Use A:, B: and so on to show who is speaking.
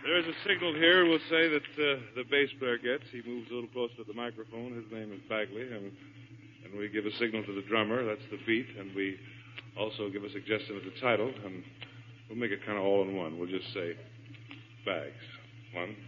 A: There's a signal here we'll say that the bass player gets. He moves a little closer to the microphone. His name is Bagley, and we give a signal to the drummer. That's the beat, and we also give a suggestion of the title, and we'll make it kind of all in one. We'll just say Bags. 1,